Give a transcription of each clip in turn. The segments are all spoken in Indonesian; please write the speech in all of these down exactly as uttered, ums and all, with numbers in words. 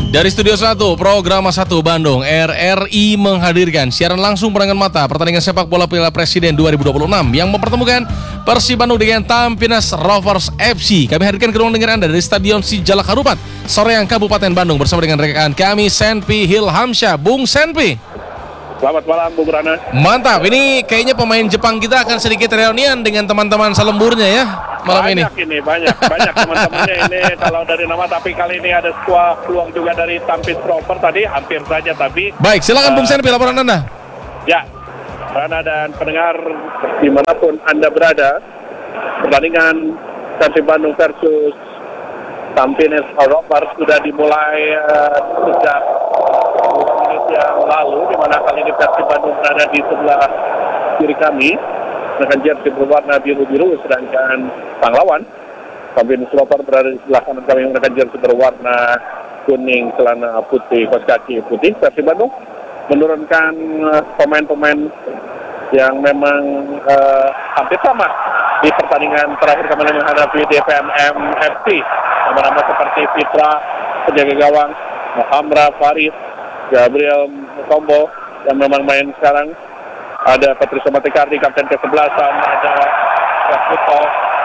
Dari Studio satu, Program satu Bandung, R R I menghadirkan siaran langsung perangan mata pertandingan sepak bola Piala Presiden dua ribu dua puluh enam yang mempertemukan Persib Bandung dengan Tampines Rovers F C. Kami hadirkan kedua dengan Anda dari Stadion Sijalak Harupat, Soreang, Kabupaten Bandung bersama dengan rekan kami Senpi Hilhamsyah. Bung Senpi. Selamat malam Bung Rana. Mantap, ini kayaknya pemain Jepang kita akan sedikit reunian dengan teman-teman selemburnya ya malam banyak ini. Banyak ini, banyak, banyak teman-temannya ini kalau dari nama, tapi kali ini ada sebuah peluang juga dari Tampines Rovers tadi, hampir saja tapi. Baik, silakan uh, Bung Senpi laporan Anda. Ya, Rana dan pendengar dimanapun Anda berada, pertandingan Persib Bandung versus Tampines Rovers sudah dimulai uh, sejak menit yang lalu, di mana kali ini Persib Bandung berada di sebelah kiri kami dengan jersey berwarna biru-biru, sedangkan sang lawan Tampines Rovers berada di sebelah kanan kami dengan jersey berwarna kuning, celana putih, kaos kaki putih. Persib Bandung menurunkan uh, pemain-pemain yang memang uh, hampir sama di pertandingan terakhir kami menghadapi D P M M F C. Nama-nama seperti Fitra, penjaga gawang, Muhammad Faris, Gabriel Mutombo yang memang main sekarang. Ada Patricio Matikardi, kapten kesebelasan, ada Yakuto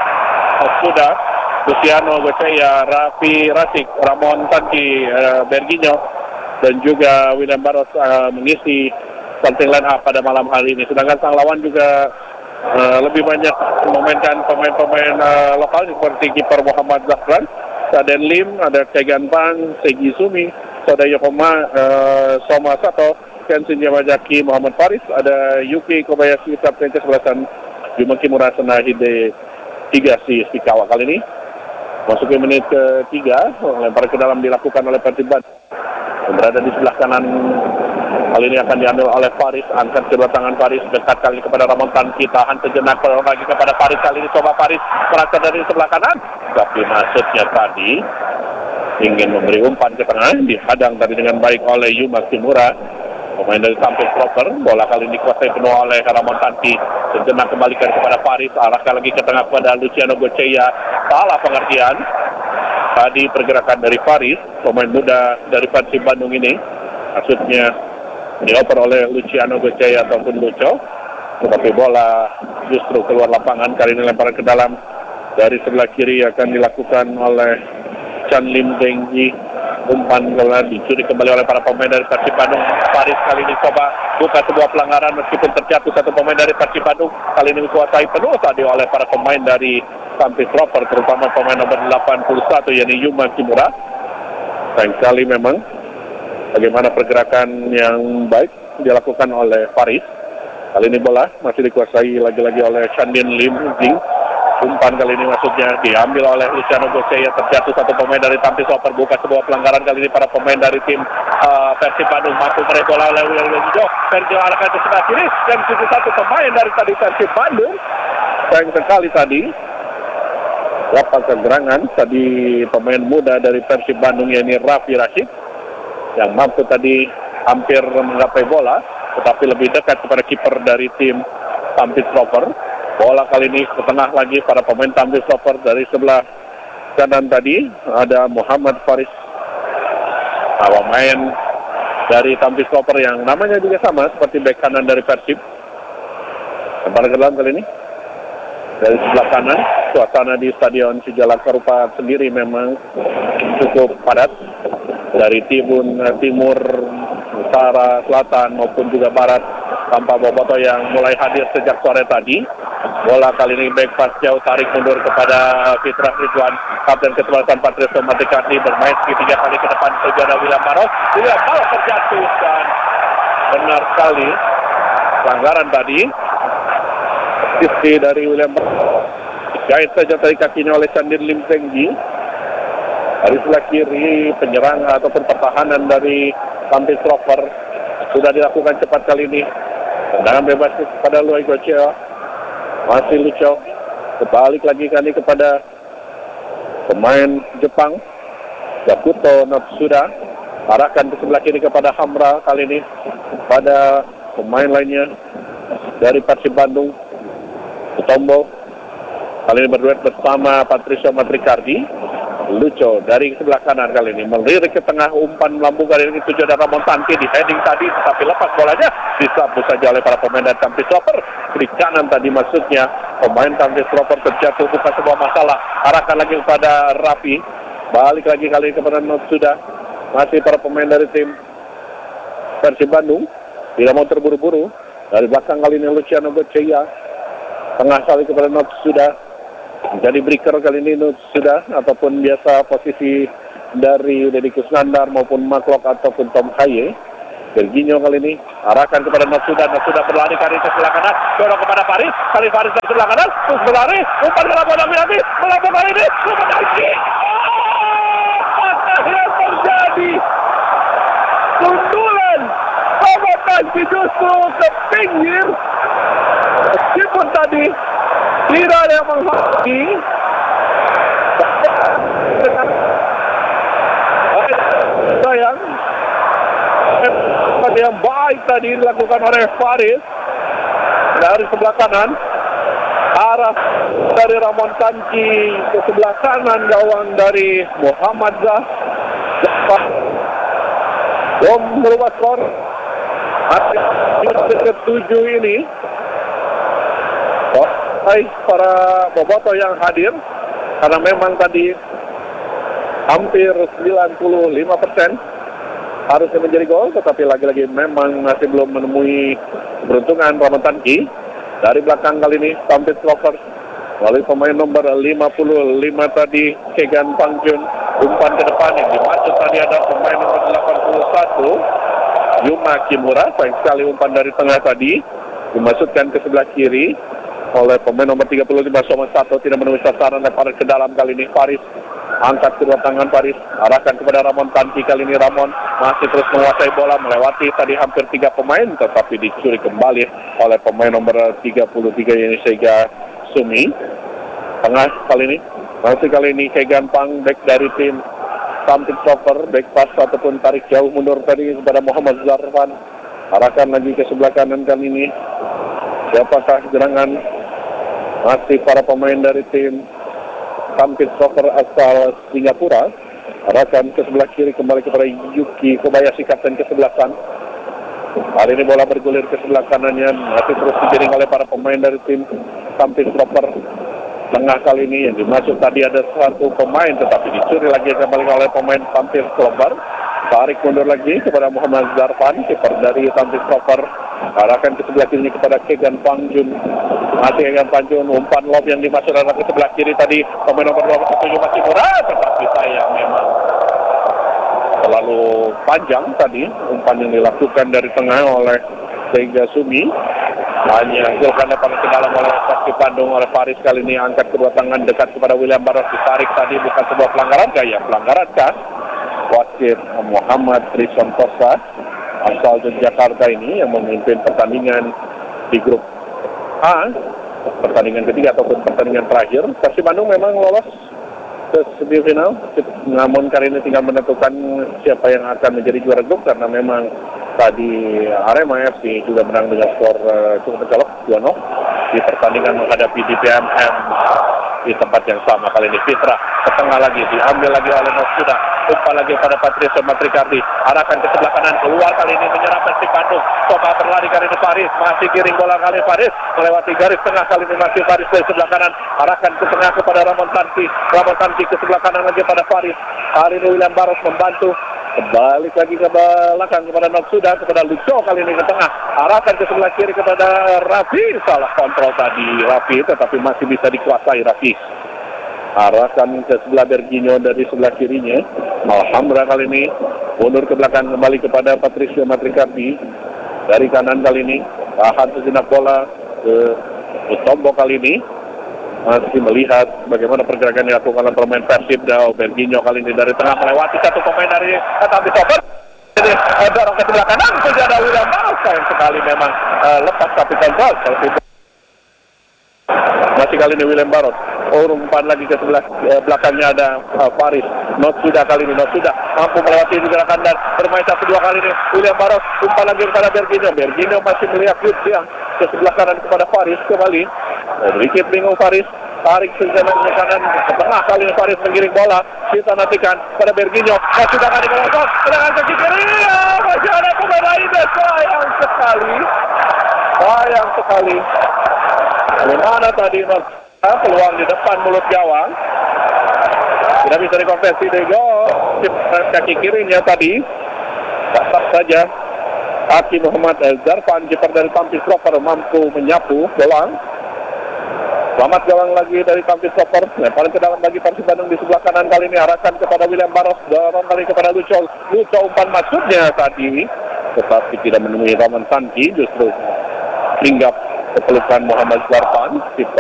Osuda, Luciano Goceya, Raffi Rasik, Ramon Tanki, uh, Berginho, dan juga William Barros uh, mengisi starting line up pada malam hari ini. Sedangkan sang lawan juga uh, lebih banyak memainkan pemain-pemain uh, lokal seperti kiper Muhammad Zahran, Saden Lim, ada Kegan Pang, Segi Sumi, Soda Yokoma, uh, Soma Sato, Kensin Yamazaki, Muhammad Faris, ada Yuki Kobayashi, kapten kesebelasan, Yuma Kimura, Senahide Higashi Ishikawa. Kali ini masuk ke menit ketiga, lempar ke dalam dilakukan oleh Persib Bandung yang berada di sebelah kanan. Kali ini akan diambil oleh Faris, angkat kedua tangan Faris, dekat kali kepada Ramon Tanki, tahan sejenak, lagi kepada Faris. Kali ini coba Faris merasa dari sebelah kanan, tapi maksudnya tadi ingin memberi umpan ke tengah, dihadang tadi dengan baik oleh Yuma Kimura, pemain dari Tampines Rovers. Bola kali ini dikuasai penuh oleh Ramon Tanki, sejenak kembalikan kepada Faris, arahkan lagi ke tengah kepada Luciano Goceya. Salah pengertian tadi pergerakan dari Faris, pemain muda dari Persib Bandung ini, maksudnya dioper oleh Luciano Goceya ataupun Luco, tetapi bola justru keluar lapangan. Kali ini lemparan ke dalam dari sebelah kiri akan dilakukan oleh Chan Lim Dengji. Umpan bola dicuri kembali oleh para pemain dari Persib Bandung. Faris kali ini coba buka sebuah pelanggaran meskipun terjatuh satu pemain dari Persib Bandung. Kali ini dikuasai penuh tadi oleh para pemain dari Tampines Rovers, terutama pemain nomor delapan puluh satu yakni Yuma Kimura. Sayang sekali memang bagaimana pergerakan yang baik dilakukan oleh Faris. Kali ini bola masih dikuasai lagi-lagi oleh Chandin Lim Jing. Umpan kali ini maksudnya diambil oleh Luciano Goceya, terjatuh satu pemain dari Tampines Rovers, buka sebuah pelanggaran. Kali ini para pemain dari tim uh, Persib Bandung mampu meraih bola oleh William Berginho. Berginho arahkan ke sebelah kiri dan tujuh satu pemain dari tadi Persib Bandung. Sayang sekali tadi dapat kegerangan tadi pemain muda dari Persib Bandung yakni Raffi Rasik yang mampu tadi hampir menggapai bola, tetapi lebih dekat kepada kiper dari tim Tampines Rovers. Bola kali ini ke tengah lagi para pemain Tampines Rovers. Dari sebelah kanan tadi ada Muhammad Faris, pemain dari Tampines Rovers yang namanya juga sama seperti bek kanan dari Persib. Lempar ke dalam kali ini dari sebelah kanan. Suasana di Stadion Sijalak Harupat sendiri memang cukup padat dari tribun timur, utara, selatan maupun juga barat, tanpa boboto yang mulai hadir sejak sore tadi. Bola kali ini back pass jauh, tarik mundur kepada Fitra Ridwan, kapten kesebelasan Patricio Matikardi, bermain segitiga kali ke depan saudara William Barros. William Barros terjatuh dan benar sekali pelanggaran tadi. Sisi dari William Barros jahit saja tadi kakinya oleh Chandir Lim Tenggi. Dari sebelah kiri penyerang ataupun pertahanan dari Tampines Rovers sudah dilakukan cepat kali ini. Tendangan bebas kepada Luai Goceya. Masih Luco, kebalik lagi kali kepada pemain Jepang Yakuto Notsuda, arahkan ke sebelah kiri kepada Hamra. Kali ini pada pemain lainnya dari Persib Bandung, Mutombo, kali ini berduet bersama Patricio Matikardi. Lucho dari sebelah kanan kali ini melirik ke tengah, umpan melambung kali ini tujuan dari Ramon Tanti di heading tadi, tetapi lepas bolanya disapu saja oleh para pemain dan Tampines Lover. Di kanan tadi maksudnya pemain Tampines Lover terjatuh, bukan sebuah masalah. Arahkan lagi kepada Rafi, balik lagi kali ini kepada Notsuda. Masih para pemain dari tim Persib Bandung tidak mau terburu-buru. Dari belakang kali ini Luciano Gocea, tengah kali kepada Notsuda. Jadi breaker kali ini sudah, ataupun biasa posisi dari Deddy Kusnandar maupun Maklok ataupun Tom Kaye. Serginho kali ini arahkan kepada Notsuda. Notsuda berlari kali ke sebelah kanan, dorong kepada Faris. Kali Faris dari sebelah kanan, terus berlari, umpan melambung Nabi, melambung kali ini, umpan lagi. Apa yang terjadi? Sundulan Robert Tanti justru ke pinggir. Meskipun tadi tidak ada yang menghadapi, sayang yang baik tadi dilakukan oleh Faris dari sebelah kanan, arah dari Ramon Tanci ke sebelah kanan gawang dari Muhammad Zah. Belum merubah skor. Di ketujuh ini hai para boboto yang hadir, karena memang tadi hampir sembilan puluh lima persen harusnya menjadi gol, tetapi lagi-lagi memang masih belum menemui keberuntungan Ramon Tanki. Dari belakang kali ini Tampines Lovers melalui pemain nomor lima puluh lima tadi Kegan Pangjun, umpan ke depan yang dimaksud tadi ada pemain nomor delapan puluh satu Yuma Kimura. Sayang sekali umpan dari tengah tadi dimasukkan ke sebelah kiri oleh pemain nomor tiga puluh lima Somon Sato, tidak menemui sasaran, lempar ke dalam kali ini Faris. Angkat kedua tangan Faris, arahkan kepada Ramon Tanti. Kali ini Ramon masih terus menguasai bola, melewati tadi hampir tiga pemain, tetapi dicuri kembali oleh pemain nomor tiga puluh tiga ini Sega Sumi. Tengah kali ini, masih kali ini Kegan Pang, back dari tim Tampines Lover, back pass ataupun tarik jauh mundur tadi kepada Muhammad Zarfan. Arahkan lagi ke sebelah kanan kali ini. Siapakah gerangan? Masih para pemain dari tim Tampines Lover asal Singapura. Arahkan ke sebelah kiri kembali kepada Yuki Kobayashi, kapten kesebelasan. Hari ini bola bergulir ke sebelah kanannya, masih terus digiring oleh para pemain dari tim Tampines Lover. Tengah kali ini yang dimaksud tadi ada satu pemain, tetapi dicuri lagi kembali oleh pemain Tampines Lover. Tarik mundur lagi kepada Muhammad Zarfan, kiper dari Tampines Lover. Arahkan ke sebelah kiri kepada Kegan Pangjun. Masih Kegan Pangjun, umpan lob yang dimasukkan ke sebelah kiri tadi pemain nomor dua puluh tujuh masih murah, tetapi sayang memang terlalu panjang tadi umpan yang dilakukan dari tengah oleh Sega Sumi. Hanya hasilkan lemparan ke dalam oleh Persib Bandung oleh Faris. Kali ini angkat kedua tangan dekat kepada William Baros, ditarik tadi, bukan sebuah pelanggaran gaya, pelanggaran kah? Wasit Muhammad Trisontosa asal Yogyakarta ini yang memimpin pertandingan di grup A, pertandingan ketiga ataupun pertandingan terakhir. Persib Bandung memang lolos ke semifinal, namun kali ini tinggal menentukan siapa yang akan menjadi juara grup, karena memang tadi Arema F C juga menang dengan skor uh, cukup mencolok dua nol di pertandingan menghadapi D P M M di tempat yang sama. Kali ini Fitra ke tengah lagi, diambil lagi oleh Notsuda, umpan lagi pada Patricio Matrikardi, arahkan ke sebelah kanan, keluar kali ini menyerang Persib Bandung, coba berlari kali ini Faris, masih giring bola kali Faris, melewati garis tengah kali ini masih Faris dari sebelah kanan, arahkan ke tengah kepada Ramon Tanti, Ramon Tanti ke sebelah kanan lagi pada Faris. Kali ini William Baros membantu, balik lagi ke belakang kepada Notsuda, kepada Lucho kali ini ke tengah, arahkan ke sebelah kiri kepada Raffi, salah kontrol tadi Raffi, tetapi masih bisa dikuasai Raffi. Arahkan ke sebelah Berginho dari sebelah kirinya, Alhamra kali ini mundur ke belakang kembali kepada Patricio Matrikardi. Dari kanan kali ini tahan sejenak bola ke Utombo kali ini, masih melihat bagaimana pergerakan yang dilakukan oleh pemain Persib. Berginho kali ini dari tengah melewati satu pemain dari Tampines Lover. Jadi uh, dorong ke sebelah kanan, sudah ada William Baros, sayang sekali memang uh, lepas tapi kontrol. Masih kali ini William Baros, oh, umpan lagi ke sebelah uh, belakangnya ada uh, Faris. Notsuda kali ini, Notsuda mampu melewati gerakan dan bermain satu dua kali ini. William Baros umpan lagi kepada Berginho. Berginho masih melihat dia ke sebelah kanan kepada Faris kembali. Sedikit bingung Faris, tarik sejenak ke kanan ke tengah, kali ini Faris menggiring bola, kita nantikan pada Berginho, masih tangan di belakang, tendangan kaki kiri, ya, masih ada pemain lainnya, sayang sekali, sayang sekali. Di mana tadi Mas peluang di depan mulut gawang, tidak bisa dikonversi di gol. Kaki kirinya tadi tetap saja Aki Muhammad Zarfan, kiper dari Tampines Rovers, mampu menyapu bola. Selamat jalan lagi dari Tampines Rovers, lemparan ke dalam bagi Persib Bandung di sebelah kanan, kali ini arahkan kepada William Barros, dorong kali kepada Luco, Luco umpan maksudnya tadi, tetapi tidak menemui Roman Sanki, justru hinggap kepelukan Muhammad Zarfan, kiper